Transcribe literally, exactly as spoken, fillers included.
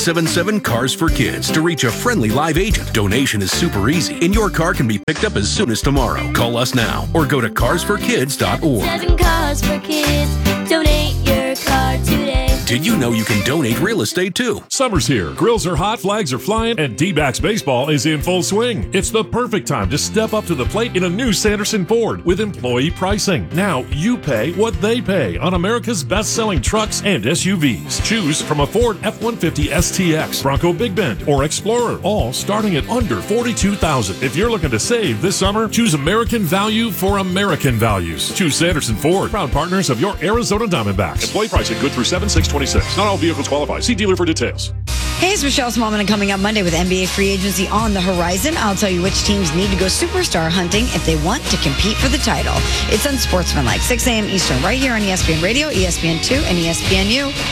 seven seven Cars for Kids to reach a friendly live agent. Donation is super easy, and your car can be picked up as soon as tomorrow. Call us now or go to cars for kids dot org. Seven Cars for Kids. Donate your car today. Did you know you can donate real estate too? Summer's here. Grills are hot, flags are flying, and D-backs baseball is in full swing. It's the perfect time to step up to the plate in a new Sanderson Ford with employee pricing. Now you pay what they pay on America's best-selling trucks and S U Vs. Choose from a Ford F one fifty S T X, Bronco Big Bend, or Explorer, all starting at under forty-two thousand dollars. If you're looking to save this summer, choose American value for American values. Choose Sanderson Ford, proud partners of your Arizona Diamondbacks. Employee pricing good through seven six twenty-six. Not all vehicles qualify. See dealer for details. Hey, it's Michelle Smallman, and coming up Monday with N B A free agency on the horizon, I'll tell you which teams need to go superstar hunting if they want to compete for the title. It's Unsportsmanlike, six a.m. Eastern, right here on E S P N Radio, E S P N two, and E S P N U.